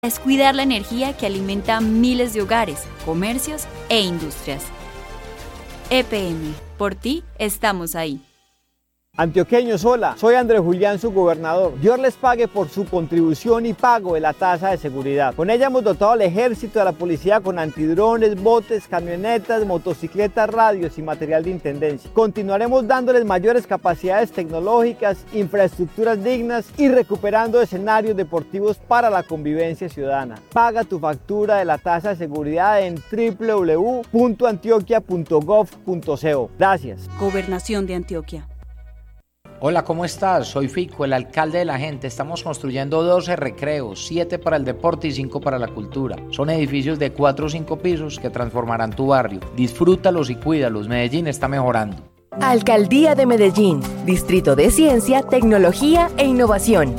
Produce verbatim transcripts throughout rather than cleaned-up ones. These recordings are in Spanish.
Es cuidar la energía que alimenta a miles de hogares, comercios e industrias. E P M, por ti estamos ahí. Antioqueños, hola, soy Andrés Julián, su gobernador. Dios les pague por su contribución y pago de la tasa de seguridad. Con ella hemos dotado al ejército y a la policía con antidrones, botes, camionetas, motocicletas, radios y material de intendencia. Continuaremos dándoles mayores capacidades tecnológicas, infraestructuras dignas y recuperando escenarios deportivos para la convivencia ciudadana. Paga tu factura de la tasa de seguridad en doble u doble u doble u punto antioquia punto gov punto co. Gracias. Gobernación de Antioquia. Hola, ¿cómo estás? Soy Fico, el alcalde de la gente. Estamos construyendo doce recreos, siete para el deporte y cinco para la cultura. Son edificios de cuatro o cinco pisos que transformarán tu barrio. Disfrútalos y cuídalos. Medellín está mejorando. Alcaldía de Medellín, Distrito de Ciencia, Tecnología e Innovación.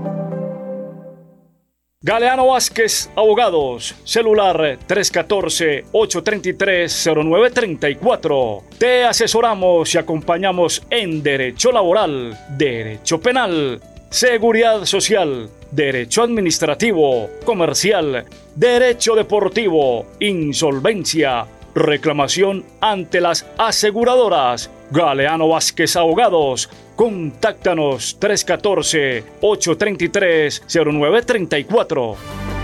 Galeano Vázquez Abogados, celular tres uno cuatro, ocho tres tres, cero nueve tres cuatro. Te asesoramos y acompañamos en Derecho Laboral, Derecho Penal, Seguridad Social, Derecho Administrativo, Comercial, Derecho Deportivo, Insolvencia, reclamación ante las aseguradoras. Galeano Vázquez Abogados. Contáctanos tres uno cuatro, ocho tres tres, cero nueve tres cuatro.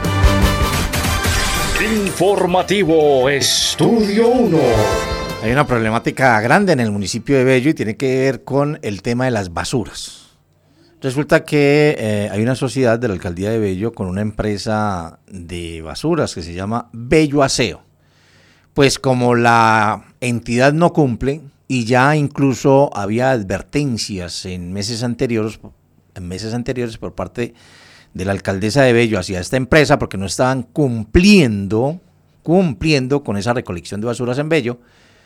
Informativo Estudio uno. Hay una problemática grande en el municipio de Bello y tiene que ver con el tema de las basuras. Resulta que eh, hay una sociedad de la alcaldía de Bello con una empresa de basuras que se llama Bello Aseo. Pues como la entidad no cumple, y ya incluso había advertencias en meses anteriores, en meses anteriores por parte de la alcaldesa de Bello hacia esta empresa porque no estaban cumpliendo, cumpliendo con esa recolección de basuras en Bello.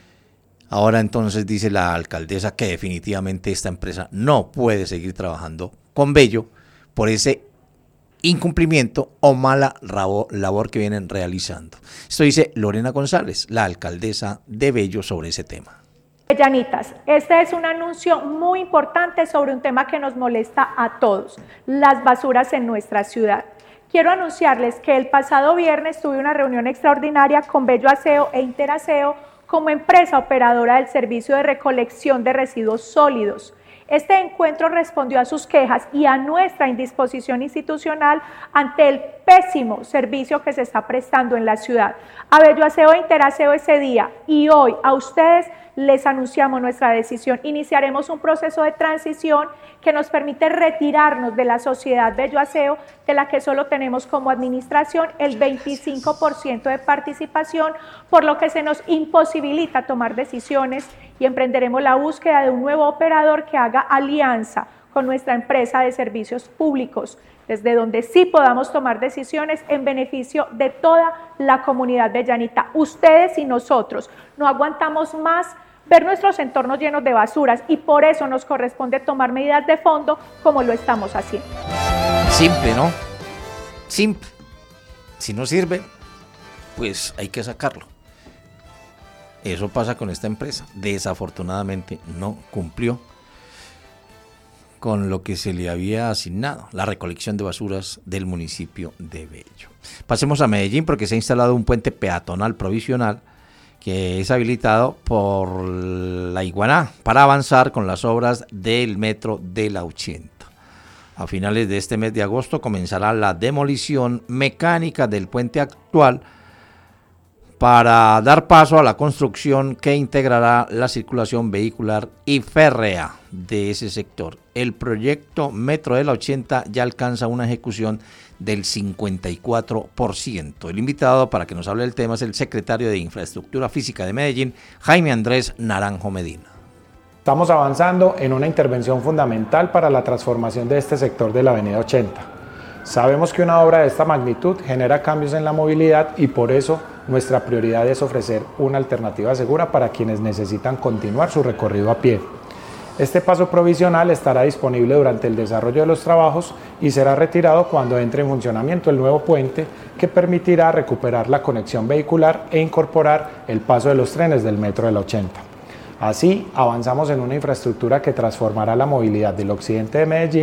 Ahora entonces dice la alcaldesa que definitivamente esta empresa no puede seguir trabajando con Bello por ese incumplimiento o mala labor que vienen realizando. Esto dice Lorena González, la alcaldesa de Bello, sobre ese tema. Llanitas, este es un anuncio muy importante sobre un tema que nos molesta a todos, las basuras en nuestra ciudad. Quiero anunciarles que el pasado viernes tuve una reunión extraordinaria con Bello Aseo e Interaseo como empresa operadora del servicio de recolección de residuos sólidos. Este encuentro respondió a sus quejas y a nuestra indisposición institucional ante el pésimo servicio que se está prestando en la ciudad. A Bello Aseo e Interaseo ese día y hoy a ustedes les anunciamos nuestra decisión. Iniciaremos un proceso de transición que nos permite retirarnos de la sociedad Bello Aseo, de la que solo tenemos como administración el veinticinco por ciento de participación, por lo que se nos imposibilita tomar decisiones y emprenderemos la búsqueda de un nuevo operador que haga alianza con nuestra empresa de servicios públicos, desde donde sí podamos tomar decisiones en beneficio de toda la comunidad bellanita. Ustedes y nosotros no aguantamos más ver nuestros entornos llenos de basuras y por eso nos corresponde tomar medidas de fondo como lo estamos haciendo. Simple, ¿no? Simple. Si no sirve, pues hay que sacarlo. Eso pasa con esta empresa. Desafortunadamente no cumplió con lo que se le había asignado, la recolección de basuras del municipio de Bello. Pasemos a Medellín porque se ha instalado un puente peatonal provisional que es habilitado por la Iguaná para avanzar con las obras del metro de la ochenta. A finales de este mes de agosto comenzará la demolición mecánica del puente actual para dar paso a la construcción que integrará la circulación vehicular y férrea de ese sector. El proyecto Metro de la ochenta ya alcanza una ejecución del cincuenta y cuatro por ciento. El invitado para que nos hable del tema es el secretario de Infraestructura Física de Medellín, Jaime Andrés Naranjo Medina. Estamos avanzando en una intervención fundamental para la transformación de este sector de la avenida ochenta. Sabemos que una obra de esta magnitud genera cambios en la movilidad y por eso nuestra prioridad es ofrecer una alternativa segura para quienes necesitan continuar su recorrido a pie. Este paso provisional estará disponible durante el desarrollo de los trabajos y será retirado cuando entre en funcionamiento el nuevo puente que permitirá recuperar la conexión vehicular e incorporar el paso de los trenes del metro de la ochenta. Así, avanzamos en una infraestructura que transformará la movilidad del occidente de Medellín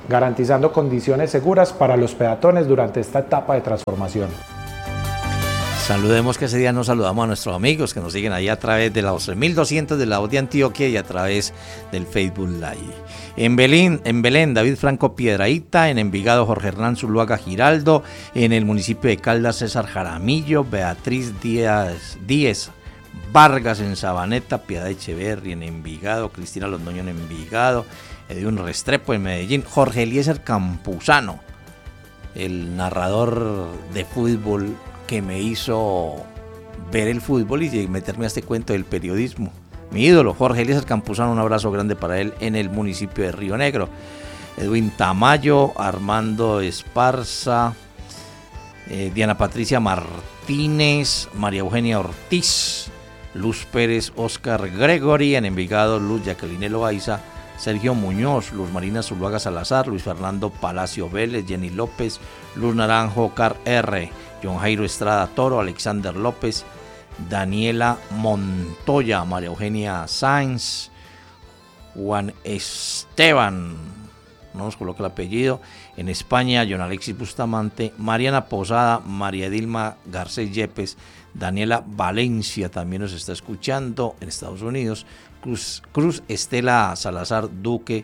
garantizando condiciones seguras para los peatones durante esta etapa de transformación. Saludemos que ese día nos saludamos a nuestros amigos que nos siguen ahí a través de los mil doscientos de la voz de Antioquia y a través del Facebook Live. En Belén, en Belén, David Franco Piedrahíta, en Envigado, Jorge Hernán Zuluaga Giraldo, en el municipio de Caldas, César Jaramillo, Beatriz Díaz, Díez Vargas en Sabaneta, Piedad Echeverri en Envigado, Cristina Londoño en Envigado, Edwin Restrepo en Medellín, Jorge Eliezer Campuzano, el narrador de fútbol que me hizo ver el fútbol y meterme a este cuento del periodismo. Mi ídolo, Jorge Eliezer Campuzano, un abrazo grande para él en el municipio de Río Negro. Edwin Tamayo, Armando Esparza, eh, Diana Patricia Martínez, María Eugenia Ortiz, Luz Pérez, Oscar Gregory en Envigado, Luz Jacqueline Loaiza, Sergio Muñoz, Luz Marina Zuluaga Salazar, Luis Fernando Palacio Vélez, Jenny López, Luz Naranjo, Car R, John Jairo Estrada Toro, Alexander López, Daniela Montoya, María Eugenia Sáenz, Juan Esteban, no nos coloca el apellido, en España, John Alexis Bustamante, Mariana Posada, María Dilma Garcés Yepes, Daniela Valencia también nos está escuchando en Estados Unidos, Cruz, Cruz Estela Salazar Duque,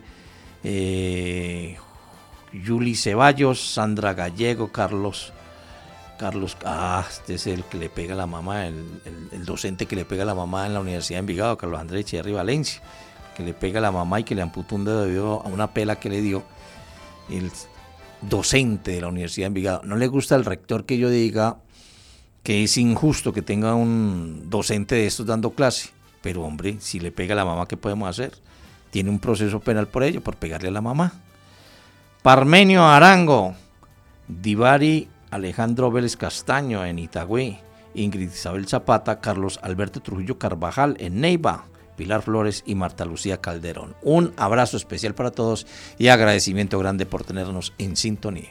eh, Yuli Ceballos, Sandra Gallego, Carlos Carlos, ah, este es el que le pega a la mamá, el, el, el docente que le pega a la mamá en la Universidad de Envigado, Carlos Andrés Echeverri Valencia, que le pega a la mamá y que le amputó un dedo debido a una pela que le dio el docente de la Universidad de Envigado. No le gusta al rector que yo diga que es injusto que tenga un docente de estos dando clase, pero hombre, si le pega a la mamá, ¿qué podemos hacer? Tiene un proceso penal por ello, por pegarle a la mamá. Parmenio Arango, Divari Alejandro Vélez Castaño en Itagüí, Ingrid Isabel Zapata, Carlos Alberto Trujillo Carvajal en Neiva, Pilar Flores y Marta Lucía Calderón. Un abrazo especial para todos y agradecimiento grande por tenernos en sintonía.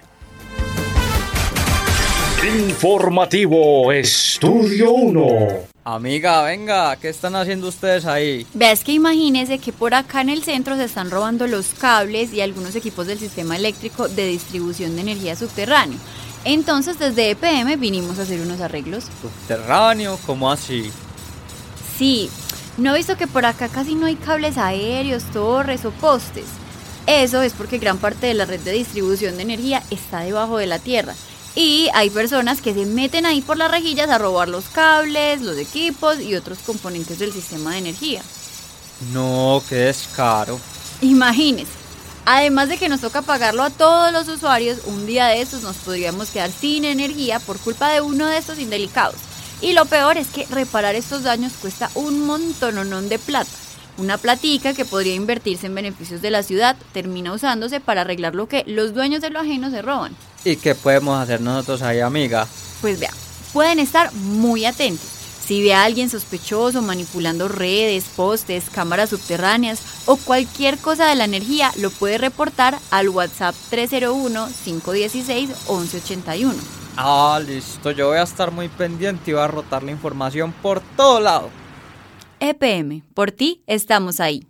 Informativo Estudio uno. Amiga, venga, ¿qué están haciendo ustedes ahí? Veas que imagínese que por acá en el centro se están robando los cables y algunos equipos del sistema eléctrico de distribución de energía subterráneo. Entonces desde E P M vinimos a hacer unos arreglos. ¿Subterráneo? ¿Cómo así? Sí, ¿no he visto que por acá casi no hay cables aéreos, torres o postes? Eso es porque gran parte de la red de distribución de energía está debajo de la tierra. Y hay personas que se meten ahí por las rejillas a robar los cables, los equipos y otros componentes del sistema de energía. No, qué descaro. Imagínese. Además de que nos toca pagarlo a todos los usuarios, un día de estos nos podríamos quedar sin energía por culpa de uno de estos indelicados. Y lo peor es que reparar estos daños cuesta un montononón de plata. Una platica que podría invertirse en beneficios de la ciudad termina usándose para arreglar lo que los dueños de lo ajeno se roban. ¿Y qué podemos hacer nosotros ahí, amiga? Pues vea, pueden estar muy atentos. Si ve a alguien sospechoso manipulando redes, postes, cámaras subterráneas o cualquier cosa de la energía, lo puede reportar al WhatsApp tres cero uno, cinco uno seis, once ochenta y uno. Ah, listo, yo voy a estar muy pendiente y voy a rotar la información por todo lado. E P M, por ti estamos ahí.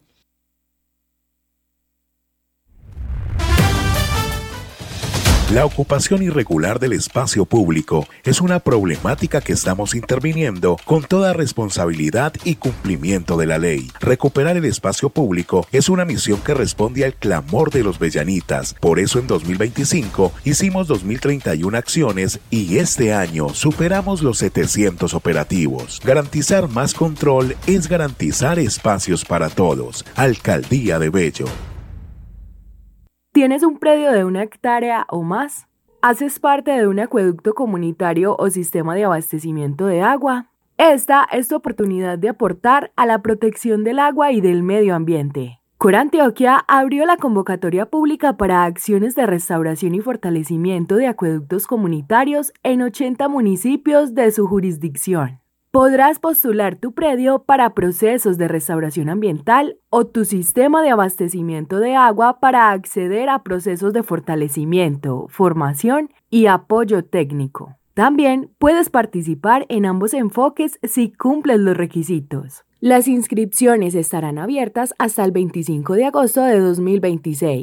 La ocupación irregular del espacio público es una problemática que estamos interviniendo con toda responsabilidad y cumplimiento de la ley. Recuperar el espacio público es una misión que responde al clamor de los bellanitas. Por eso en dos mil veinticinco hicimos dos mil treinta y una acciones y este año superamos los setecientos operativos. Garantizar más control es garantizar espacios para todos. Alcaldía de Bello. ¿Tienes un predio de una hectárea o más? ¿Haces parte de un acueducto comunitario o sistema de abastecimiento de agua? Esta es tu oportunidad de aportar a la protección del agua y del medio ambiente. Cor Antioquia abrió la convocatoria pública para acciones de restauración y fortalecimiento de acueductos comunitarios en ochenta municipios de su jurisdicción. Podrás postular tu predio para procesos de restauración ambiental o tu sistema de abastecimiento de agua para acceder a procesos de fortalecimiento, formación y apoyo técnico. También puedes participar en ambos enfoques si cumples los requisitos. Las inscripciones estarán abiertas hasta el veinticinco de agosto de dos mil veintiséis.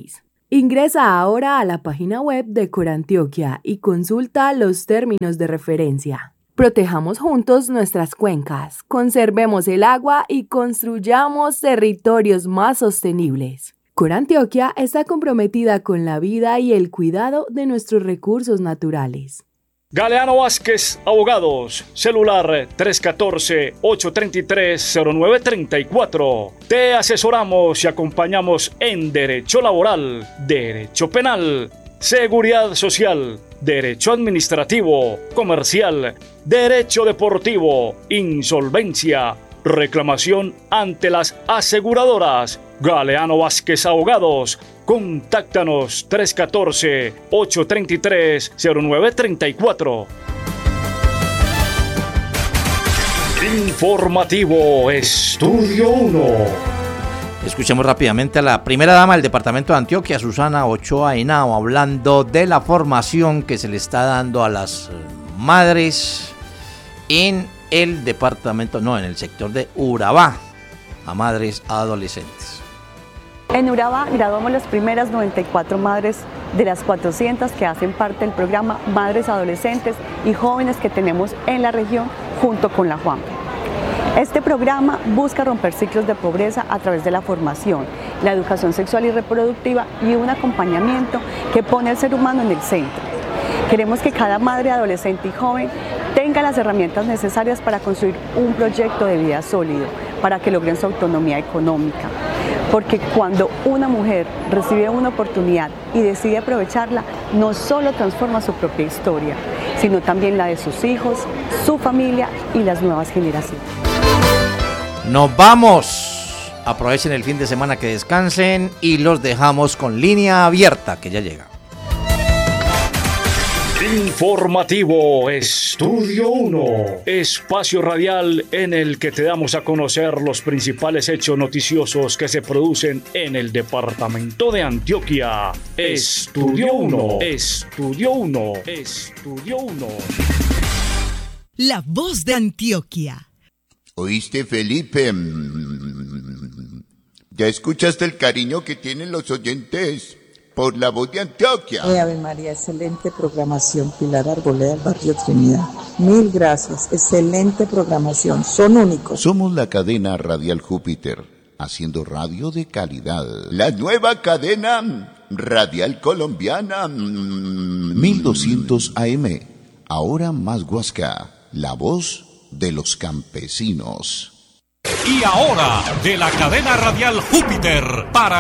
Ingresa ahora a la página web de Corantioquia y consulta los términos de referencia. Protejamos juntos nuestras cuencas, conservemos el agua y construyamos territorios más sostenibles. Corantioquia está comprometida con la vida y el cuidado de nuestros recursos naturales. Galeano Vázquez Abogados, celular tres uno cuatro, ocho tres tres, cero nueve tres cuatro. Te asesoramos y acompañamos en Derecho Laboral, Derecho Penal, Seguridad Social, Derecho Administrativo, Comercial, Derecho Deportivo, Insolvencia, Reclamación ante las aseguradoras. Galeano Vázquez Abogados. Contáctanos tres uno cuatro, ocho tres tres, cero nueve tres cuatro. Informativo Estudio uno. Escuchemos rápidamente a la primera dama del departamento de Antioquia, Susana Ochoa Henao, hablando de la formación que se le está dando a las madres en el departamento, no, en el sector de Urabá, a madres adolescentes. En Urabá graduamos las primeras noventa y cuatro madres de las cuatrocientas que hacen parte del programa Madres Adolescentes y Jóvenes que tenemos en la región junto con la Juanpa. Este programa busca romper ciclos de pobreza a través de la formación, la educación sexual y reproductiva y un acompañamiento que pone al ser humano en el centro. Queremos que cada madre, adolescente y joven tenga las herramientas necesarias para construir un proyecto de vida sólido, para que logren su autonomía económica. Porque cuando una mujer recibe una oportunidad y decide aprovecharla, no solo transforma su propia historia, sino también la de sus hijos, su familia y las nuevas generaciones. Nos vamos. Aprovechen el fin de semana, que descansen y los dejamos con Línea Abierta, que ya llega. Informativo Estudio uno, espacio radial en el que te damos a conocer los principales hechos noticiosos que se producen en el departamento de Antioquia. Estudio uno, Estudio uno, Estudio uno. La voz de Antioquia. ¿Oíste, Felipe? ¿Ya escuchaste el cariño que tienen los oyentes por la voz de Antioquia? Eh, Ave María, excelente programación. Pilar Arboleda, del barrio Trinidad. Mil gracias, excelente programación, son únicos. Somos la cadena Radial Júpiter, haciendo radio de calidad. La nueva cadena radial colombiana, mil doscientos A M, ahora más Huasca, la voz de los campesinos. Y ahora, de la cadena Radial Júpiter, para